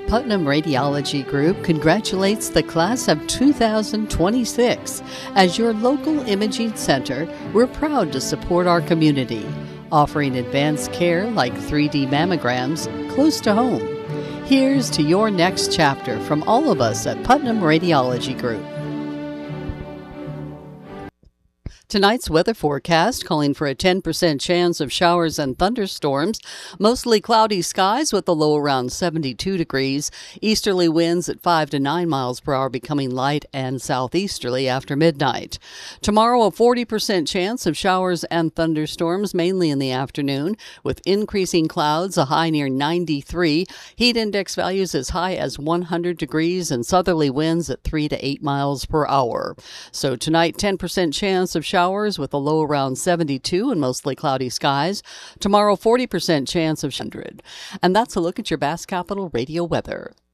Putnam Radiology Group congratulates the class of 2026. As your local imaging center, we're proud to support our community, offering advanced care like 3D mammograms close to home. Here's to your next chapter from all of us at Putnam Radiology Group. Tonight's weather forecast calling for a 10% chance of showers and thunderstorms, mostly cloudy skies with a low around 72 degrees, easterly winds at 5 to 9 miles per hour becoming light and southeasterly after midnight. Tomorrow, a 40% chance of showers and thunderstorms, mainly in the afternoon, with increasing clouds, a high near 93, heat index values as high as 100 degrees, and southerly winds at 3 to 8 miles per hour. So tonight, 10% chance of showers with a low around 72 and mostly cloudy skies. Tomorrow, 40% chance of 100. And that's a look at your Bass Capital Radio weather.